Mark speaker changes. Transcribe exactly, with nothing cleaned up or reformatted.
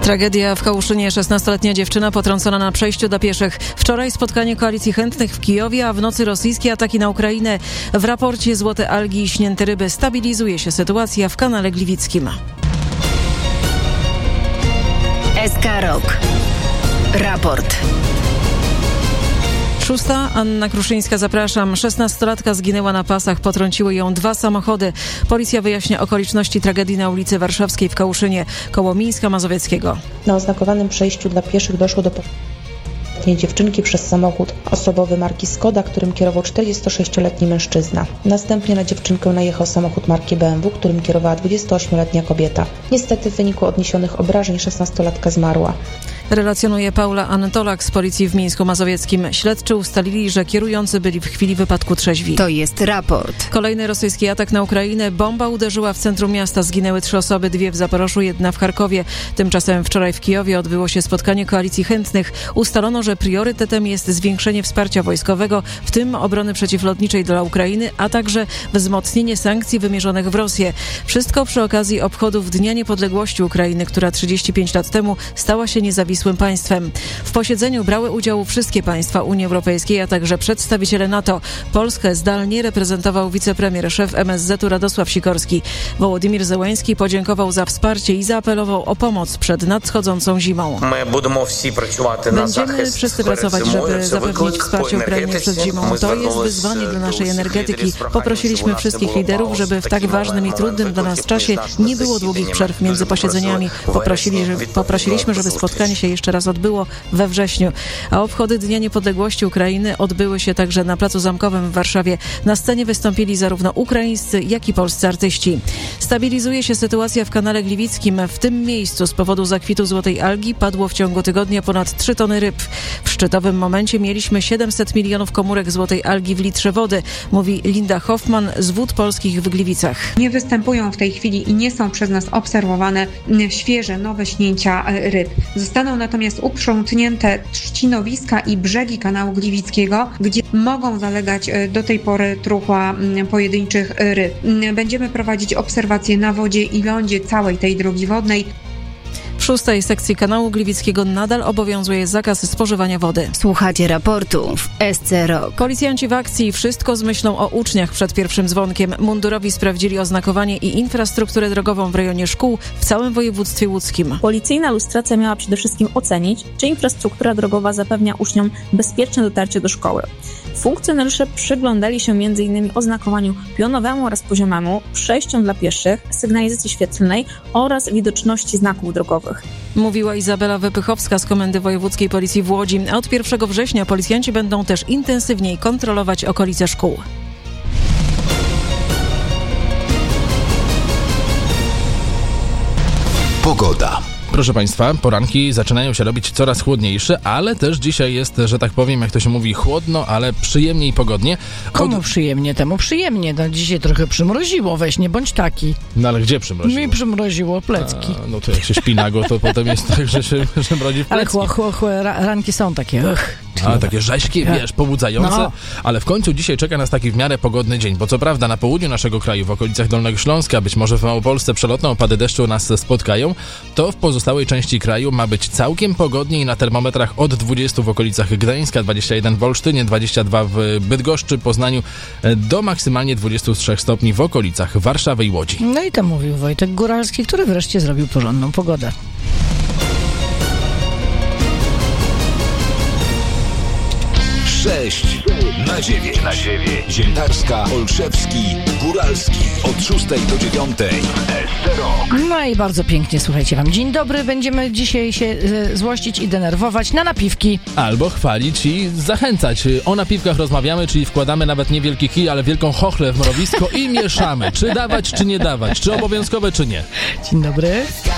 Speaker 1: Tragedia w Kałuszynie. szesnastoletnia dziewczyna potrącona na przejściu dla pieszych. Wczoraj spotkanie Koalicji Chętnych w Kijowie, a w nocy rosyjskie ataki na Ukrainę. W raporcie Złote algi i śnięte ryby stabilizuje się sytuacja w kanale Gliwickim.
Speaker 2: S K Rok. Raport.
Speaker 1: Szósta, Anna Kruszyńska, zapraszam. szesnastolatka zginęła na pasach, potrąciły ją dwa samochody. Policja wyjaśnia okoliczności tragedii na ulicy Warszawskiej w Kałuszynie, koło Mińska Mazowieckiego.
Speaker 3: Na oznakowanym przejściu dla pieszych doszło do dziewczynki przez samochód osobowy marki Skoda, którym kierował czterdziestosześcioletni mężczyzna. Następnie na dziewczynkę najechał samochód marki B M W, którym kierowała dwudziestoośmioletnia kobieta. Niestety w wyniku odniesionych obrażeń szesnastolatka zmarła.
Speaker 1: Relacjonuje Paula Antolak z policji w Mińsku Mazowieckim. Śledczy ustalili, że kierujący byli w chwili wypadku trzeźwi.
Speaker 2: To jest raport.
Speaker 1: Kolejny rosyjski atak na Ukrainę. Bomba uderzyła w centrum miasta. Zginęły trzy osoby, dwie w Zaporoszu, jedna w Charkowie. Tymczasem wczoraj w Kijowie odbyło się spotkanie Koalicji Chętnych. Ustalono, że priorytetem jest zwiększenie wsparcia wojskowego, w tym obrony przeciwlotniczej dla Ukrainy, a także wzmocnienie sankcji wymierzonych w Rosję. Wszystko przy okazji obchodów Dnia Niepodległości Ukrainy, która trzydzieści pięć lat temu stała się niezawisłym państwem. W posiedzeniu brały udział wszystkie państwa Unii Europejskiej, a także przedstawiciele NATO. Polskę zdalnie reprezentował wicepremier, szef M S Z u Radosław Sikorski. Wołodymyr Zełenski podziękował za wsparcie i zaapelował o pomoc przed nadchodzącą zimą. Będziemy wszyscy pracować, żeby zapewnić wsparcie Ukrainie przed zimą. To jest wyzwanie dla naszej energetyki. Poprosiliśmy wszystkich liderów, żeby w tak ważnym i trudnym dla nas czasie nie było długich przerw między posiedzeniami. Poprosili, że, poprosiliśmy, żeby spotkanie się jeszcze raz odbyło we wrześniu. A obchody Dnia Niepodległości Ukrainy odbyły się także na Placu Zamkowym w Warszawie. Na scenie wystąpili zarówno ukraińscy, jak i polscy artyści. Stabilizuje się sytuacja w kanale Gliwickim. W tym miejscu z powodu zakwitu złotej algi padło w ciągu tygodnia ponad trzy tony ryb. W szczytowym momencie mieliśmy siedemset milionów komórek złotej algi w litrze wody, mówi Linda Hoffman z Wód Polskich w Gliwicach.
Speaker 4: Nie występują w tej chwili i nie są przez nas obserwowane świeże, nowe śnięcia ryb. Zostaną natomiast uprzątnięte trzcinowiska i brzegi kanału Gliwickiego, gdzie mogą zalegać do tej pory truchła pojedynczych ryb. Będziemy prowadzić obserwacje na wodzie i lądzie całej tej drogi wodnej.
Speaker 1: W szóstej sekcji kanału Gliwickiego nadal obowiązuje zakaz spożywania wody.
Speaker 2: Słuchacie raportu w S C Rok.
Speaker 1: Policjanci w akcji, wszystko z myślą o uczniach przed pierwszym dzwonkiem. Mundurowi sprawdzili oznakowanie i infrastrukturę drogową w rejonie szkół w całym województwie łódzkim.
Speaker 5: Policyjna lustracja miała przede wszystkim ocenić, czy infrastruktura drogowa zapewnia uczniom bezpieczne dotarcie do szkoły. Funkcjonariusze przyglądali się między innymi oznakowaniu pionowemu oraz poziomemu, przejściom dla pieszych, sygnalizacji świetlnej oraz widoczności znaków drogowych.
Speaker 1: Mówiła Izabela Wypychowska z Komendy Wojewódzkiej Policji w Łodzi. A od pierwszego września policjanci będą też intensywniej kontrolować okolice szkół.
Speaker 6: Pogoda. Proszę Państwa, poranki zaczynają się robić coraz chłodniejsze, ale też dzisiaj jest, że tak powiem, jak to się mówi, chłodno, ale przyjemnie i pogodnie. Od...
Speaker 7: Komu przyjemnie? Temu przyjemnie. No, dzisiaj trochę przymroziło, weź, nie bądź taki.
Speaker 6: No ale gdzie przymroziło?
Speaker 7: Mi przymroziło plecki.
Speaker 6: A, no to jak się śpi nago, to potem jest tak, że się że mrozi w plecki.
Speaker 7: Ale chło, chło, chło, ranki są takie, ugh.
Speaker 6: A, takie rzeźkie, wiesz, pobudzające, no. Ale w końcu dzisiaj czeka nas taki w miarę pogodny dzień, bo co prawda na południu naszego kraju, w okolicach Dolnego Śląska, być może w Małopolsce przelotne opady deszczu nas spotkają, to w pozostałej części kraju ma być całkiem pogodnie i na termometrach od dwudziestu w okolicach Gdańska, dwudziestu jeden w Olsztynie, dwudziestu dwóch w Bydgoszczy, Poznaniu, do maksymalnie dwudziestu trzech stopni w okolicach Warszawy i Łodzi.
Speaker 7: No i to mówił Wojtek Góralski, który wreszcie zrobił porządną pogodę.
Speaker 8: sześć na dziewięć. Na dziewięć. Ziętarska, Olszewski, Góralski. Od szóstej do dziewiątej.
Speaker 7: No i bardzo pięknie, słuchajcie wam. Dzień dobry, będziemy dzisiaj się e, złościć i denerwować na napiwki.
Speaker 6: Albo chwalić i zachęcać. O napiwkach rozmawiamy, czyli wkładamy nawet nie wielki kij, ale wielką chochlę w mrowisko i mieszamy. Czy dawać, czy nie dawać. Czy obowiązkowe, czy nie.
Speaker 7: Dzień dobry.